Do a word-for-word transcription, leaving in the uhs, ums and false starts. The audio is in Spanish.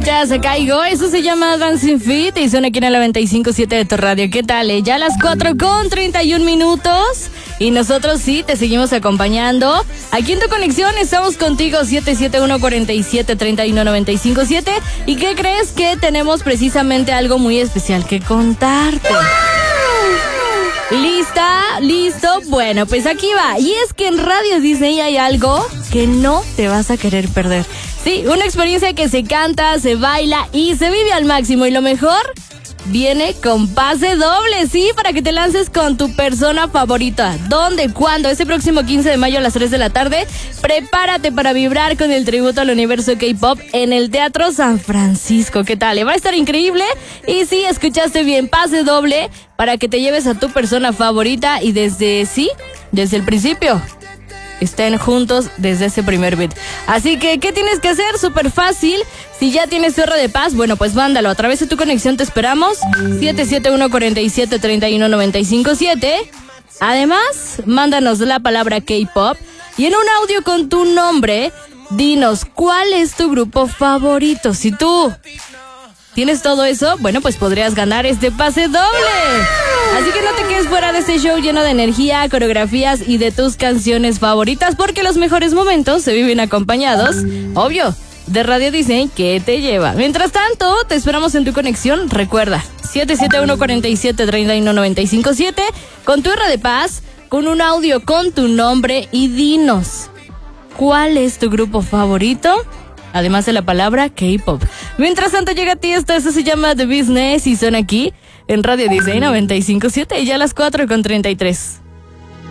escuchas a Caigo, eso se llama Dancing Fit y suena aquí en el noventa y cinco punto siete de tu radio. ¿Qué tal? Eh? Ya a las cuatro con treinta y un minutos y nosotros sí te seguimos acompañando. Aquí en tu conexión estamos contigo siete siete uno, cuatro siete, tres uno nueve cinco siete. ¿Y qué crees? Que tenemos precisamente algo muy especial que contarte. ¿Lista? ¿Listo? Bueno, pues aquí va. Y es que en Radio Disney hay algo que no te vas a querer perder. Sí, una experiencia que se canta, se baila y se vive al máximo. Y lo mejor, viene con pase doble, sí, para que te lances con tu persona favorita. ¿Dónde? ¿Cuándo? Este próximo quince de mayo a las tres de la tarde. Prepárate para vibrar con el tributo al universo K-pop en el Teatro San Francisco. ¿Qué tal? Va a estar increíble. Y sí, escuchaste bien, pase doble para que te lleves a tu persona favorita y desde, sí, desde el principio estén juntos desde ese primer beat. Así que, ¿qué tienes que hacer? Súper fácil. Si ya tienes Torre de Paz, bueno, pues mándalo. A través de tu conexión te esperamos. siete siete uno, cuatro siete, tres uno nueve cinco siete. Además, mándanos la palabra K-pop y en un audio con tu nombre, dinos cuál es tu grupo favorito. Si tú tienes todo eso, bueno, pues podrías ganar este pase doble. Así que no te quedes fuera de este show lleno de energía, coreografías y de tus canciones favoritas, porque los mejores momentos se viven acompañados, obvio, de Radio Disney que te lleva. Mientras tanto, te esperamos en tu conexión. Recuerda, siete siete uno, cuatro siete, tres uno nueve cinco siete, con tu R de Paz, con un audio con tu nombre y dinos cuál es tu grupo favorito, además de la palabra K-pop. Mientras tanto llega a ti esto, eso se llama The Business y son aquí en Radio Disney noventa y cinco punto siete y ya a las cuatro con treinta y tres.